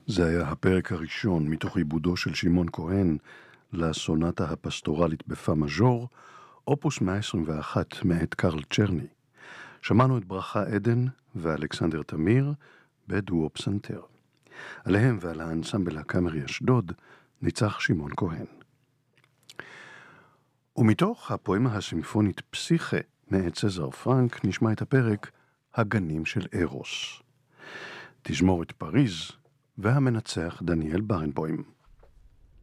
זה היה הפרק הראשון מתוך עיבודו של שמעון כהן לסונטה הפסטורלית בפא מז'ור, אופוס 121 מאת קרל צ'רני. שמענו את ברכה עדן ואלכסנדר תמיר בדואו פסנתר. עליהם ועל האנסמבל הקאמרי אשדוד ניצח שמעון כהן. ומתוך הפואמה הסימפונית פסיכה מאת סזר פרנק נשמע את הפרק הגנים של אירוס. תזמורת פריז והמנצח דניאל ברנבוים.